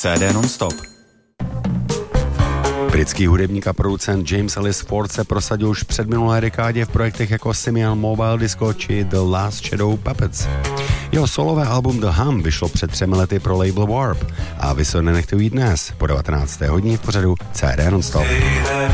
CD non-stop. Britský hudebník a producent James Ellis Ford se prosadil už před minulé dekádě v projektech jako Simian Mobile Disco či The Last Shadow Puppets. Jeho solové album The Hum vyšlo před 3 lety pro label Warp a vy se nenechte ujít dnes po 19. hodině v pořadu CD non-stop.